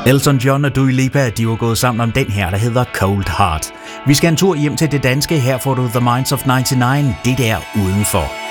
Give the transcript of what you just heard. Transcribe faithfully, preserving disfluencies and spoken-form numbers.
Elton John og Dua Lipa, de var gået sammen om den her, der hedder Cold Heart. Vi skal en tur hjem til det danske. Her får du The Minds of nioghalvfems, det der udenfor.